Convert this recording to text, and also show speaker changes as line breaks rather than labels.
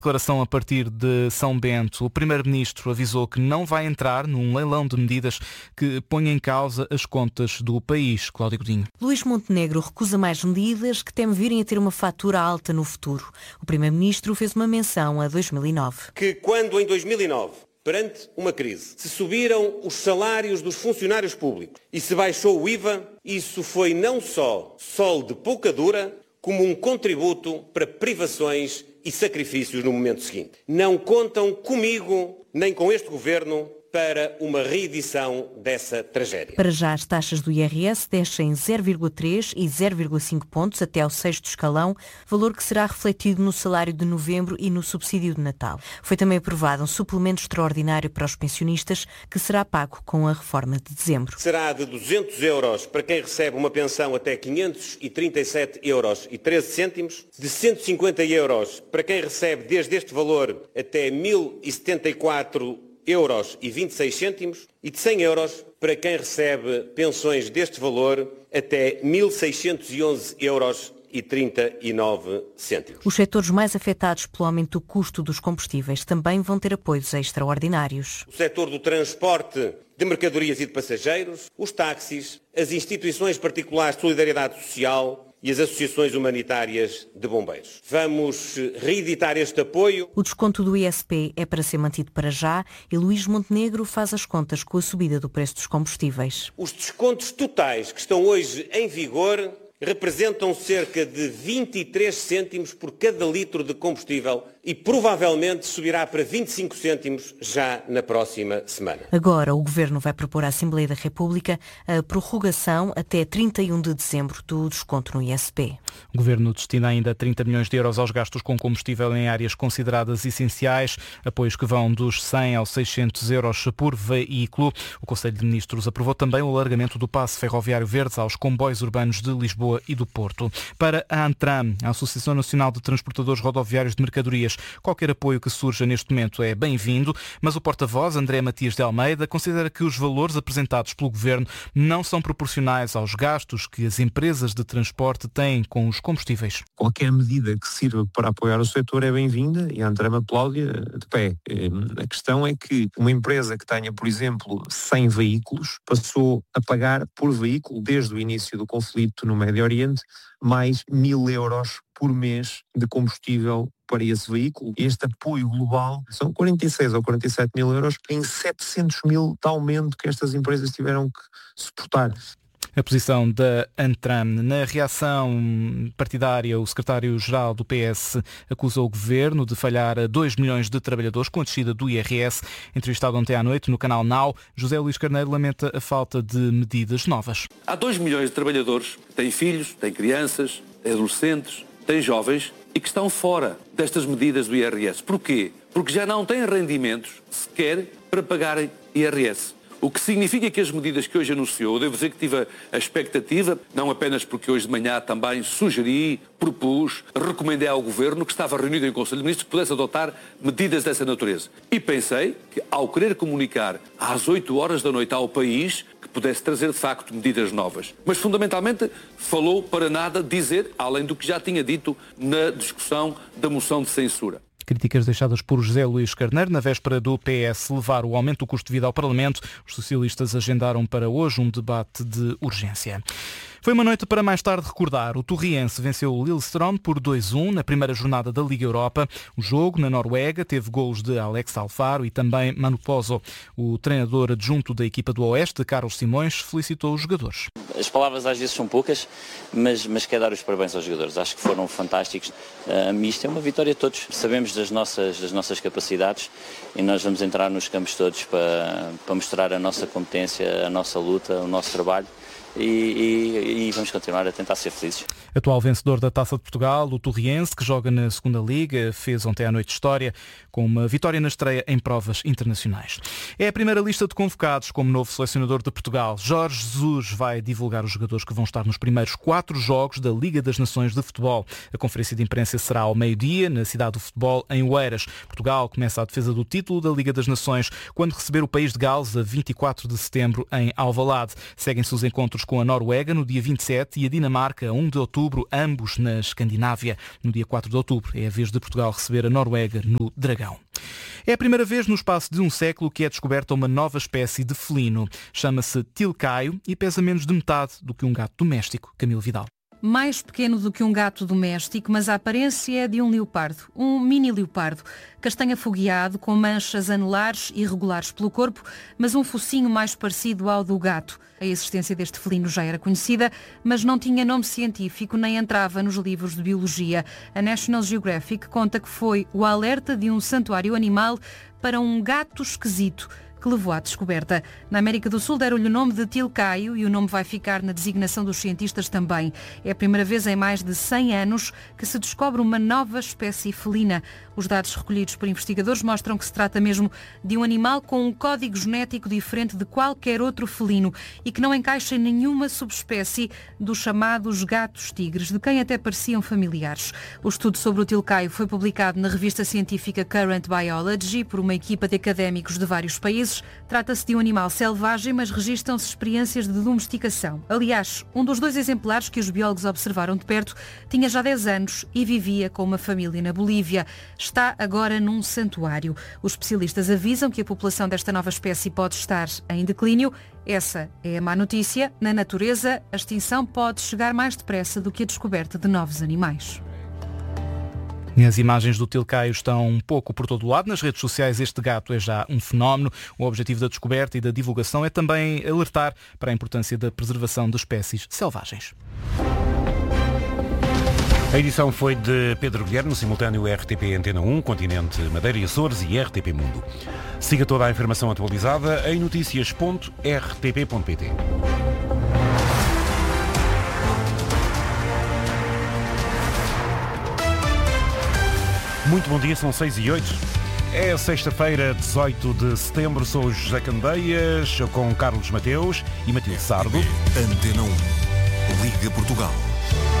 Declaração a partir de São Bento. O Primeiro-Ministro avisou que não vai entrar num leilão de medidas que ponha em causa as contas do país. Cláudio Godinho.
Luís Montenegro recusa mais medidas que temem virem a ter uma fatura alta no futuro. O Primeiro-Ministro fez uma menção a 2009.
Que quando em 2009, perante uma crise, se subiram os salários dos funcionários públicos e se baixou o IVA, isso foi não só sol de pouca dura, como um contributo para privações e sacrifícios no momento seguinte. Não contam comigo, nem com este governo, para uma reedição dessa tragédia.
Para já, as taxas do IRS descem 0,3 e 0,5 pontos até ao 6º escalão, valor que será refletido no salário de novembro e no subsídio de Natal. Foi também aprovado um suplemento extraordinário para os pensionistas, que será pago com a reforma de dezembro.
Será de 200 euros para quem recebe uma pensão até 537 euros e 13 cêntimos, de 150 euros para quem recebe desde este valor até 1.074 euros e 26 cêntimos e de 100 euros para quem recebe pensões deste valor até 1.611 euros e 39 cêntimos.
Os setores mais afetados pelo aumento do custo dos combustíveis também vão ter apoios extraordinários.
O setor do transporte de mercadorias e de passageiros, os táxis, as instituições particulares de solidariedade social e as associações humanitárias de bombeiros. Vamos reeditar este apoio.
O desconto do ISP é para ser mantido para já e Luís Montenegro faz as contas com a subida do preço dos combustíveis.
Os descontos totais que estão hoje em vigor representam cerca de 23 cêntimos por cada litro de combustível e provavelmente subirá para 25 cêntimos já na próxima semana.
Agora, o Governo vai propor à Assembleia da República a prorrogação até 31 de dezembro do desconto no ISP.
O Governo destina ainda 30 milhões de euros aos gastos com combustível em áreas consideradas essenciais, apoios que vão dos 100 aos 600 euros por veículo. O Conselho de Ministros aprovou também o alargamento do passe ferroviário verde aos comboios urbanos de Lisboa e do Porto. Para a ANTRAM, a Associação Nacional de Transportadores Rodoviários de Mercadorias, qualquer apoio que surja neste momento é bem-vindo, mas o porta-voz, André Matias de Almeida, considera que os valores apresentados pelo Governo não são proporcionais aos gastos que as empresas de transporte têm com os combustíveis.
Qualquer medida que sirva para apoiar o setor é bem-vinda e a ANTRAM aplaude de pé. A questão é que uma empresa que tenha, por exemplo, 100 veículos, passou a pagar por veículo, desde o início do conflito no Médio Oriente, mais 1.000 euros por mês de combustível para esse veículo. Este apoio global são 46 ou 47 mil euros em 700 mil de aumento que estas empresas tiveram que suportar.
A posição da ANTRAM. Na reação partidária, o secretário-geral do PS acusou o Governo de falhar a 2 milhões de trabalhadores com a descida do IRS. Entrevistado ontem à noite no canal Now, José Luís Carneiro lamenta a falta de medidas novas.
Há 2 milhões de trabalhadores que têm filhos, têm crianças, têm adolescentes, têm jovens e que estão fora destas medidas do IRS. Porquê? Porque já não têm rendimentos sequer para pagarem IRS. O que significa que as medidas que hoje anunciou, devo dizer que tive a expectativa, não apenas porque hoje de manhã também sugeri, propus, recomendei ao Governo que estava reunido em Conselho de Ministros que pudesse adotar medidas dessa natureza. E pensei que ao querer comunicar às 8 horas da noite ao país, que pudesse trazer de facto medidas novas. Mas fundamentalmente falou para nada dizer, além do que já tinha dito na discussão da moção de censura.
Críticas deixadas por José Luís Carneiro na véspera do PS levar o aumento do custo de vida ao Parlamento. Os socialistas agendaram para hoje um debate de urgência. Foi uma noite para mais tarde recordar. O Torriense venceu o Lillestrøm por 2-1 na primeira jornada da Liga Europa. O jogo, na Noruega, teve golos de Alex Alfaro e também Manu Pozzo. O treinador adjunto da equipa do Oeste, Carlos Simões, felicitou os jogadores.
As palavras às vezes são poucas, mas quero dar os parabéns aos jogadores. Acho que foram fantásticos. Isto é uma vitória de todos. Sabemos das nossas capacidades e nós vamos entrar nos campos todos para mostrar a nossa competência, a nossa luta, o nosso trabalho. E vamos continuar a tentar ser felizes.
Atual vencedor da Taça de Portugal, o Torriense, que joga na Segunda Liga, fez ontem à noite história com uma vitória na estreia em provas internacionais. É a primeira lista de convocados como novo selecionador de Portugal. Jorge Jesus vai divulgar os jogadores que vão estar nos primeiros 4 jogos da Liga das Nações de Futebol. A conferência de imprensa será ao meio-dia, na cidade do futebol, em Oeiras. Portugal começa a defesa do título da Liga das Nações quando receber o país de Gales a 24 de setembro em Alvalade. Seguem-se os encontros com a Noruega no dia 27 e a Dinamarca a 1 de outubro outubro, ambos na Escandinávia. No dia 4 de outubro é a vez de Portugal receber a Noruega no Dragão. É a primeira vez no espaço de um século que é descoberta uma nova espécie de felino. Chama-se tilcaio e pesa menos de metade do que um gato doméstico. Camilo Vidal.
Mais pequeno do que um gato doméstico, mas a aparência é de um leopardo, um mini leopardo, castanho afogueado, com manchas anulares irregulares pelo corpo, mas um focinho mais parecido ao do gato. A existência deste felino já era conhecida, mas não tinha nome científico nem entrava nos livros de biologia. A National Geographic conta que foi o alerta de um santuário animal para um gato esquisito que levou à descoberta. Na América do Sul deram-lhe o nome de tilcaio e o nome vai ficar na designação dos cientistas também. É a primeira vez em mais de 100 anos que se descobre uma nova espécie felina. Os dados recolhidos por investigadores mostram que se trata mesmo de um animal com um código genético diferente de qualquer outro felino e que não encaixa em nenhuma subespécie dos chamados gatos-tigres, de quem até pareciam familiares. O estudo sobre o tilcaio foi publicado na revista científica Current Biology por uma equipa de académicos de vários países. Trata-se de um animal selvagem, mas registram-se experiências de domesticação. Aliás, um dos 2 exemplares que os biólogos observaram de perto tinha já 10 anos e vivia com uma família na Bolívia. Está agora num santuário. Os especialistas avisam que a população desta nova espécie pode estar em declínio. Essa é a má notícia. Na natureza, a extinção pode chegar mais depressa do que a descoberta de novos animais.
As imagens do tilcaio estão um pouco por todo o lado. Nas redes sociais este gato é já um fenómeno. O objetivo da descoberta e da divulgação é também alertar para a importância da preservação de espécies selvagens.
A edição foi de Pedro Guilherme, no simultâneo RTP Antena 1, Continente Madeira e Açores e RTP Mundo. Siga toda a informação atualizada em noticias.rtp.pt. Muito bom dia, são 6h08. É sexta-feira, 18 de setembro. Sou o José Candeias, com Carlos Mateus e Matilde Sardo.
Antena 1. Liga Portugal.